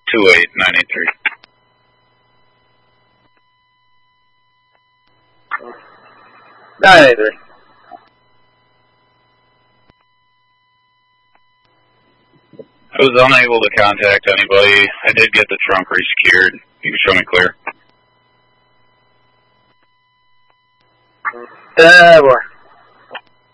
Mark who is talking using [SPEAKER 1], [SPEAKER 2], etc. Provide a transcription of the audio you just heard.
[SPEAKER 1] 28983. I was unable to contact anybody. I did get the trunk resecured. You can show me clear.
[SPEAKER 2] Boy.